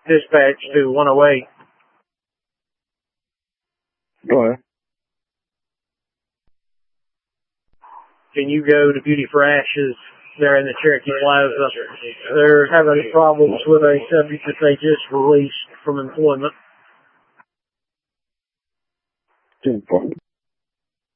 Dispatch to 108. Go ahead. Can you go to Beauty for Ashes? They're in the Cherokee Plaza. They're having problems with a subject that they just released from employment. 10-4.